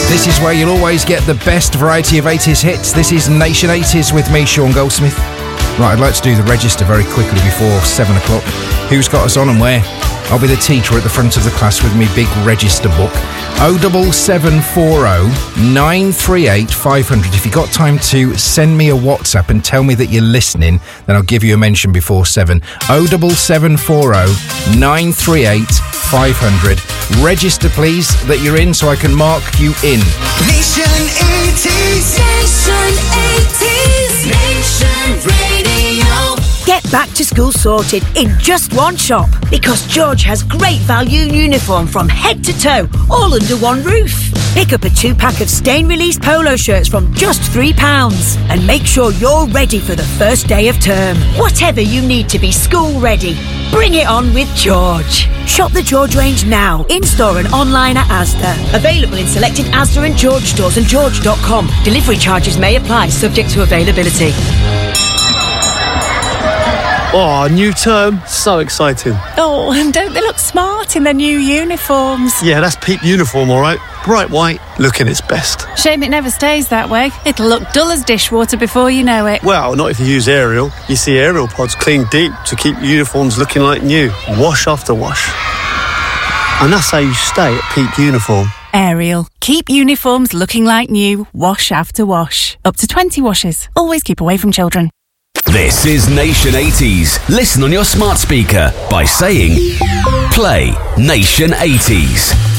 This is where you'll always get the best variety of 80s hits. This is Nation 80s with me, Sean Goldsmith. Right, I'd like to do the register very quickly before 7 o'clock. Who's got us on and where? I'll be the teacher at the front of the class with me big register book. 07740 938 500. If you've got time to send me a WhatsApp and tell me that you're listening, then I'll give you a mention before 7. 07740 938 500. Register, please, that you're in so I can mark you in. Nation 80s. Nation 80s. Nation Radio. Get back to school sorted in just one shop, because George has great value uniform from head to toe, all under one roof. Pick up a 2-pack of stain-release polo shirts from just £3 and make sure you're ready for the first day of term. Whatever you need to be school ready, bring it on with George. Shop the George range now, in-store and online at Asda. Available in selected Asda and George stores and george.com. Delivery charges may apply, subject to availability. Oh, new term. So exciting. Oh, and don't they look smart in their new uniforms? Yeah, that's Peep uniform, all right. Bright white, looking its best. Shame it never stays that way. It'll look dull as dishwater before you know it. Well, not if you use Ariel. You see Ariel pods clean deep to keep uniforms looking like new. Wash after wash. And that's how you stay at Peep uniform. Ariel. Keep uniforms looking like new, wash after wash. Up to 20 washes. Always keep away from children. This is Nation 80s. Listen on your smart speaker by saying, play Nation 80s.